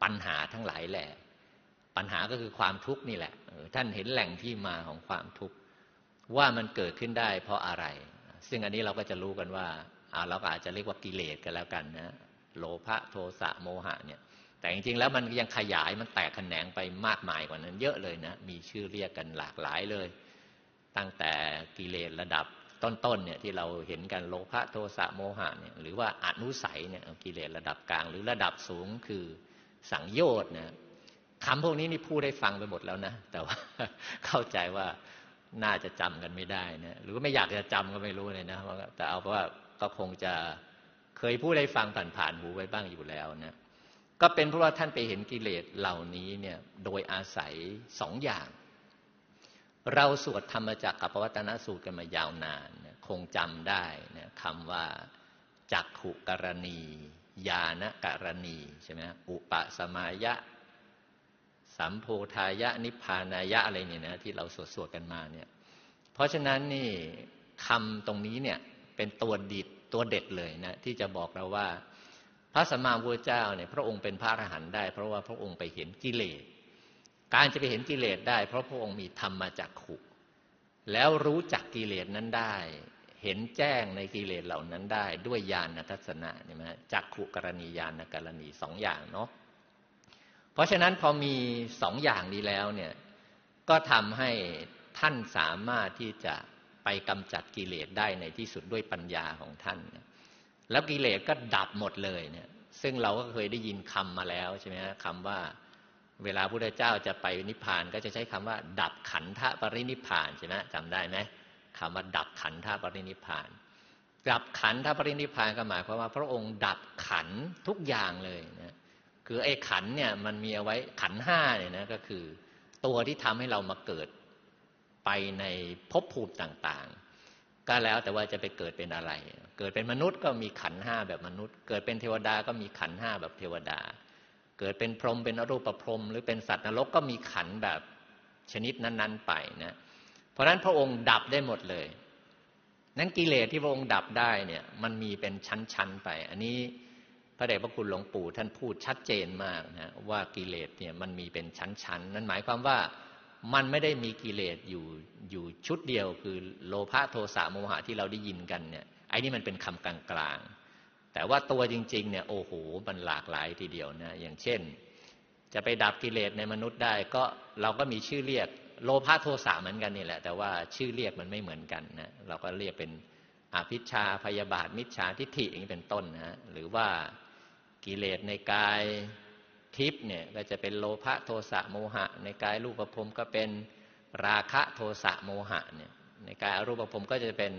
ปัญหาทั้งหลายแหละปัญหาก็คือความทุกข์นี่แหละท่านเห็นแหล่งที่มาของความทุกข์ว่ามันเกิดขึ้นได้เพราะอะไรซึ่งอันนี้เราก็จะรู้กันว่าเราก็อาจจะเรียกว่ากิเลสกันแล้วกันนะโลภะโทสะโมหะเนี่ยแต่จริงๆแล้วมันยังขยายมันแตกแขนงไปมากมายกว่านั้นเยอะเลยนะมีชื่อเรียกกันหลากหลายเลยตั้งแต่กิเลสระดับต้นๆเนี่ยที่เราเห็นกันโลภะโทสะโมหะเนี่ยหรือว่าอนุสัยเนี่ยกิเลสระดับกลางหรือระดับสูงคือสังโยชน์นะคำพวกนี้นี่พูดได้ฟังไปหมดแล้วนะแต่ว่าเข้าใจว่าน่าจะจำกันไม่ได้นะหรือไม่อยากจะจำก็ไม่รู้เลยนะแต่เอาว่าก็คงจะเคยพูดได้ฟังผ่านๆหูไว้บ้างอยู่แล้วนะก็เป็นเพราะว่าท่านไปเห็นกิเลสเหล่านี้เนี่ยโดยอาศัยสองอย่างเราสวดธรรมจักรกับปวัตตนสูตรกันมายาวนานนะคงจำได้นะคำว่าจักขุกรณีญาณกรณีใช่ไหมอุปสมายะสัมโพธายะนิพพานายะอะไรเนี่ยนะที่เราสวดกันมาเนี่ยเพราะฉะนั้นนี่คำตรงนี้เนี่ยเป็นตัวเด็ดเลยนะที่จะบอกเราว่าพระสัมมาสัมพุทธเจ้าเนี่ยพระองค์เป็นพระอรหันต์ได้เพราะว่าพระองค์ไปเห็นกิเลสการจะไปเห็นกิเลสได้เพราะพระองค์มีธรรมจักขุแล้วรู้จักกิเลสนั้นได้เห็นแจ้งในกิเลสเหล่านั้นได้ด้วยญาณทัศนะใช่ไหมจักขุกรณีญาณกรณีสองอย่างเนาะเพราะฉะนั้นพอมีสองอย่างนี้แล้วเนี่ยก็ทำให้ท่านสามารถที่จะไปกำจัดกิเลสได้ในที่สุดด้วยปัญญาของท่านแล้วกิเลสก็ดับหมดเลยเนี่ยซึ่งเราก็เคยได้ยินคำมาแล้วใช่ไหมฮะคำว่าเวลาพระพุทธเจ้าจะไปนิพพานก็จะใช้คำว่าดับขันธปรินิพพานใช่ไหมจำได้ไหมคำว่าดับขันธปรินิพพานดับขันธปรินิพพานก็หมายความว่าพระองค์ดับขันทุกอย่างเลยนะคือไอ้ขันเนี่ยมันมีเอาไว้ขันห้าเนี่ยนะก็คือตัวที่ทำให้เรามาเกิดไปในภพภูมิต่างๆก็แล้วแต่ว่าจะไปเกิดเป็นอะไรเกิดเป็นมนุษย์ก็มีขันห้าแบบมนุษย์เกิดเป็นเทวดาก็มีขันห้าแบบเทวดาเกิดเป็นพรหมเป็นอรูปพรหมหรือเป็นสัตว์นรกก็มีขันแบบชนิดนั้นๆไปนะเพราะฉะนั้นพระองค์ดับได้หมดเลยนั้นกิเลสที่พระองค์ดับได้เนี่ยมันมีเป็นชั้นๆไปอันนี้พระเดชพระคุณหลวงปู่ท่านพูดชัดเจนมากนะว่ากิเลสเนี่ยมันมีเป็นชั้นๆนั่นหมายความว่ามันไม่ได้มีกิเลสอยู่ชุดเดียวคือโลภะโทสะโมหะที่เราได้ยินกันเนี่ยไอ้นี่มันเป็นคำกลางๆแต่ว่าตัวจริงๆเนี่ยโอ้โหมันหลากหลายทีเดียวนะอย่างเช่นจะไปดับกิเลสในมนุษย์ได้ก็เราก็มีชื่อเรียกโลภะโทสะเหมือนกันนี่แหละแต่ว่าชื่อเรียกมันไม่เหมือนกันนะเราก็เรียกเป็นอภิชฌาพยาบาทมิจฉาทิฏฐิอย่างนี้เป็นต้นนะหรือว่ากิเลสในกายทิพย์เนี่ยก็จะเป็นโลภะโทสะโมหะในกายรูปภพก็เป็นราคะโทสะโมหะเนี่ยในกายอรูปภพก็จะเป็น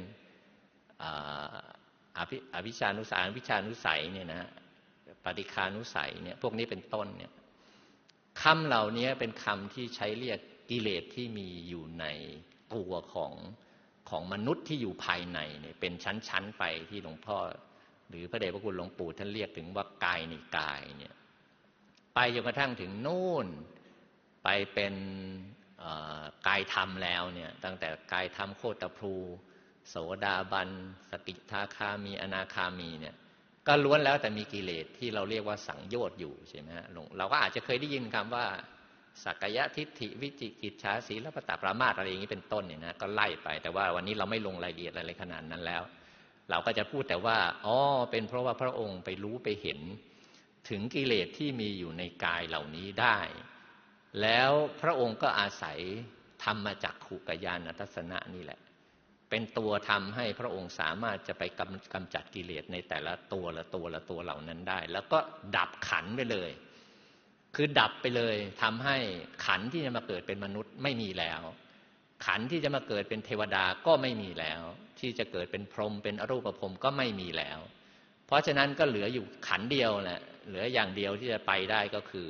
อภิชานุสัยวิชานุสัยเนี่ยนะปฏิฆานุสัยเนี่ยพวกนี้เป็นต้นเนี่ยคำเหล่านี้เป็นคำที่ใช้เรียกกิเลสที่มีอยู่ในตัวของมนุษย์ที่อยู่ภายในเนี่ยเป็นชั้นๆไปที่หลวงพ่อหรือพระเดชพระคุณหลวงปู่ท่านเรียกถึงว่ากายในกายเนี่ยไปจนกระทั่งถึงนู่นไปเป็นกายธรรมแล้วเนี่ยตั้งแต่กายธรรมโคตภูโสดาบันสกิทาคามีอนาคามีเนี่ยก็ล้วนแล้วแต่มีกิเลสที่เราเรียกว่าสังโยชน์อยู่ใช่ไหมฮะเราก็อาจจะเคยได้ยินคำว่าสักกายทิฏฐิวิจิกิจฉาสีลปตปรามาสอะไรอย่างนี้เป็นต้นเนี่ยนะก็ไล่ไปแต่ว่าวันนี้เราไม่ลงรายละเอียดอะไรขนาดนั้นแล้วเราก็จะพูดแต่ว่าอ๋อเป็นเพราะว่าพระองค์ไปรู้ไปเห็นถึงกิเลสที่มีอยู่ในกายเหล่านี้ได้แล้วพระองค์ก็อาศัยธรรมจักขุกญาณทัศนะนี่แหละเป็นตัวทำให้พระองค์สามารถจะไปกำจัดกิเลสในแต่ละตัวเหล่านั้นได้แล้วก็ดับขันไปเลยคือดับไปเลยทำให้ขันที่จะมาเกิดเป็นมนุษย์ไม่มีแล้วขันที่จะมาเกิดเป็นเทวดาก็ไม่มีแล้วที่จะเกิดเป็นพรหมเป็นอรูปพรหมก็ไม่มีแล้วเพราะฉะนั้นก็เหลืออยู่ขันเดียวแหละเหลืออย่างเดียวที่จะไปได้ก็คือ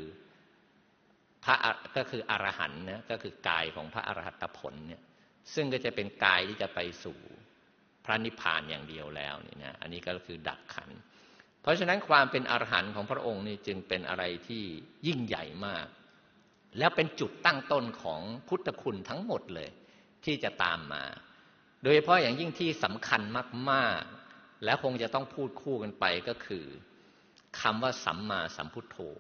อรหันต์นะก็คือกายของพระอรหัตผลเนี่ยซึ่งก็จะเป็นกายที่จะไปสู่พระนิพพานอย่างเดียวแล้วนี่นะอันนี้ก็คือดับขันเพราะฉะนั้นความเป็นอรหันต์ของพระองค์นี่จึงเป็นอะไรที่ยิ่งใหญ่มากแล้วเป็นจุดตั้งต้นของพุทธคุณทั้งหมดเลยที่จะตามมาโดยเฉพาะอย่างยิ่งที่สำคัญมากๆและคงจะต้องพูดคู่กันไปก็คือคำว่าสัมมาสัมพุทโธ